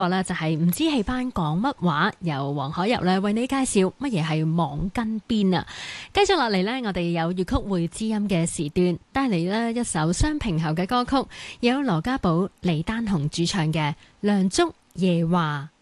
個咧就係唔知戲班講乜話，由黃海柔咧為你介紹乜嘢係網跟邊啊！繼續落嚟呢，我哋有粵曲會知音嘅時段，帶嚟呢一首雙平喉嘅歌曲，有羅家寶、李丹紅主唱嘅《梁祝夜話》。